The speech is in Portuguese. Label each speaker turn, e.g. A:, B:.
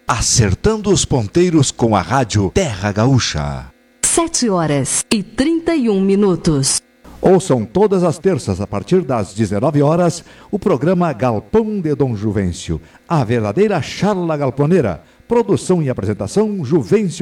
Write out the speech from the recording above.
A: Acertando os ponteiros com a rádio Terra Gaúcha.
B: 7h31.
C: Ouçam todas as terças, a partir das 19 horas, o programa Galpão de Dom Juvencio, a verdadeira charla galponeira. Produção e apresentação, Juvencio